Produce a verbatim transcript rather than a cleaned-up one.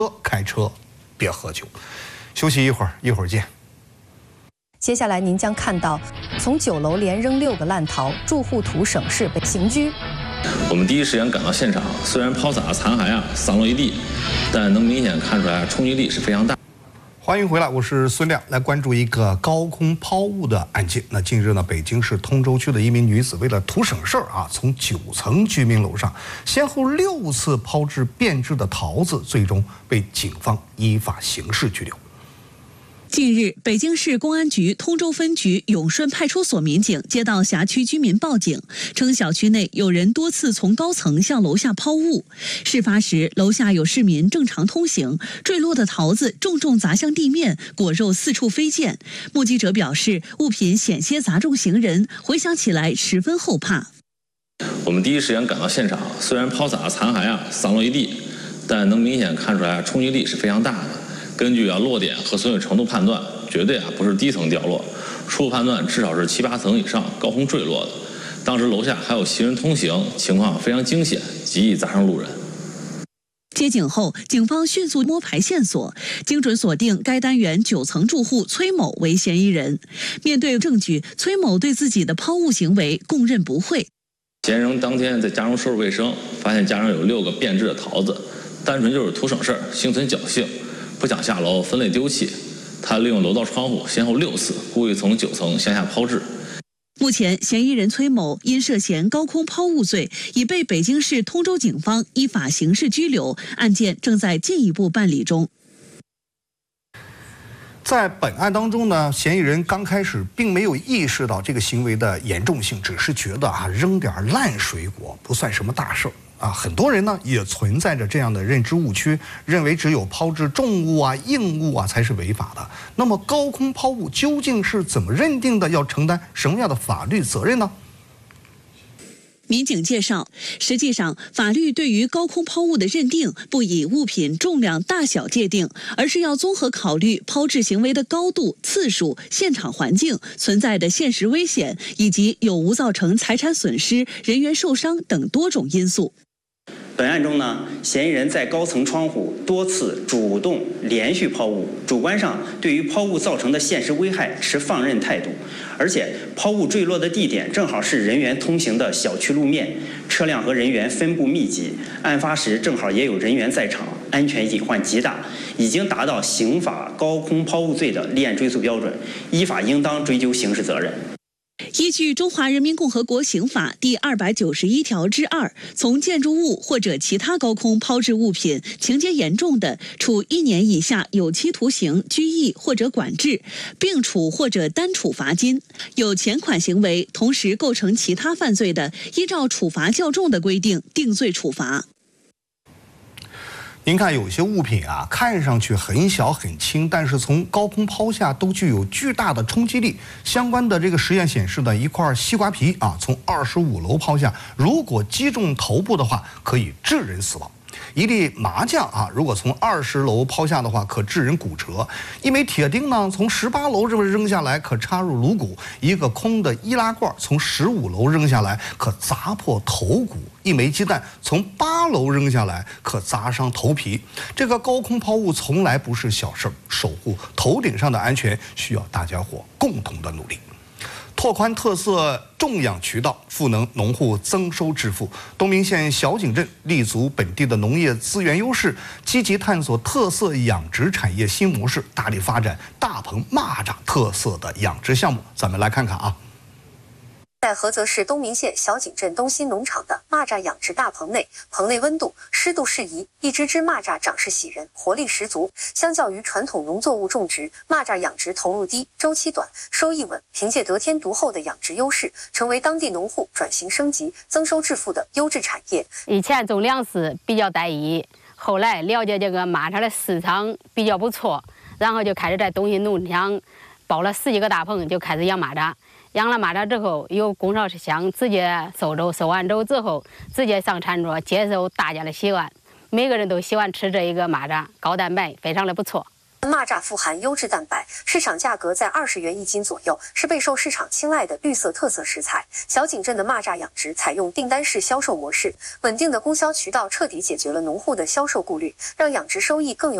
开车别喝酒。休息一会儿，一会儿见。 接下来您将看到，从九楼连扔六个烂桃，住户图省事被刑拘。 我们第一时间赶到现场，虽然抛洒残骸啊散落一地，但能明显看出来冲击力是非常大。 欢迎回来，我是孙亮，来关注一个高空抛物的案件。那近日呢，北京市通州区的一名女子为了图省事儿啊，从九层居民楼上先后六次抛掷变质的桃子，最终被警方依法刑事拘留。 近日，北京市公安局通州分局永顺派出所民警接到辖区居民报警，称小区内有人多次从高层向楼下抛物。事发时，楼下有市民正常通行，坠落的桃子重重砸向地面，果肉四处飞溅。目击者表示，物品险些砸中行人，回想起来十分后怕。 我们第一时间赶到现场，虽然抛洒残骸啊散落一地，但能明显看出来冲击力是非常大的。 根据啊落点和损毁程度判断，绝对啊不是低层掉落，初步判断至少是七八层以上高空坠落的。当时楼下还有行人通行，情况非常惊险，极易砸伤路人。 接警后，警方迅速摸排线索，精准锁定该单元九层住户崔某为嫌疑人。面对证据，崔某对自己的抛物行为供认不讳。 嫌疑人当天在家中收拾卫生，发现家中有六个变质的桃子，单纯就是图省事儿，心存侥幸。 不想下楼分类丢弃，他利用楼道窗户先后六次故意从九层向下抛掷。 目前，嫌疑人崔某因涉嫌高空抛物罪，已被北京市通州警方依法刑事拘留，案件正在进一步办理中。 在本案当中呢，嫌疑人刚开始并没有意识到这个行为的严重性，只是觉得啊扔点烂水果不算什么大事儿啊。很多人呢也存在着这样的认知误区，认为只有抛掷重物啊、硬物啊才是违法的。那么高空抛物究竟是怎么认定的？要承担什么样的法律责任呢？ 民警介绍，实际上，法律对于高空抛物的认定不以物品重量大小界定，而是要综合考虑抛掷行为的高度、次数、现场环境、存在的现实危险，以及有无造成财产损失、人员受伤等多种因素。 本案中呢，嫌疑人在高层窗户多次主动连续抛物，主观上对于抛物造成的现实危害持放任态度，而且抛物坠落的地点正好是人员通行的小区路面，车辆和人员分布密集，案发时正好也有人员在场，安全隐患极大，已经达到刑法高空抛物罪的立案追诉标准，依法应当追究刑事责任。 依据《中华人民共和国刑法》第二百九十一条之二，从建筑物或者其他高空抛掷物品，情节严重的，处一年以下有期徒刑、拘役或者管制，并处或者单处罚金；有前款行为，同时构成其他犯罪的，依照处罚较重的规定定罪处罚。 您看，有些物品啊，看上去很小很轻，但是从高空抛下都具有巨大的冲击力。相关的这个实验显示呢，一块西瓜皮啊，从二十五楼抛下，如果击中头部的话，可以致人死亡。 一粒麻将啊，如果从二十楼抛下的话，可致人骨折；一枚铁钉呢，从十八楼这么扔下来，可插入颅骨；一个空的易拉罐从十五楼扔下来，可砸破头骨；一枚鸡蛋从八楼扔下来，可砸伤头皮。这个高空抛物从来不是小事儿，守护头顶上的安全，需要大家伙共同的努力。 拓宽特色种养渠道，赋能农户增收致富。东明县小井镇立足本地的农业资源优势，积极探索特色养殖产业新模式，大力发展大棚蚂蚱特色的养殖项目。咱们来看看啊。 在菏泽市东明县小井镇东新农场的蚂蚱养殖大棚内，棚内温度、湿度适宜，一只只蚂蚱长势喜人，活力十足。相较于传统农作物种植，蚂蚱养殖投入低、周期短、收益稳，凭借得天独厚的养殖优势，成为当地农户转型升级、增收致富的优质产业。 以前种粮食比较单一，后来了解这个蚂蚱的市场比较不错，然后就开始在东新农场包了十几个大棚，就开始养蚂蚱。 养了蚂蚱之后，有供销商直接收走，收完走之后，直接上餐桌，接受大家的喜欢。每个人都喜欢吃这一个蚂蚱，高蛋白，非常的不错。 蚂蚂蚱富含优质蛋白，市场价格在二十元一斤左右，是备受市场青睐的绿色特色食材。小井镇的蚂蚱养殖采用订单式销售模式，稳定的供销渠道彻底解决了农户的销售顾虑，让养殖收益更有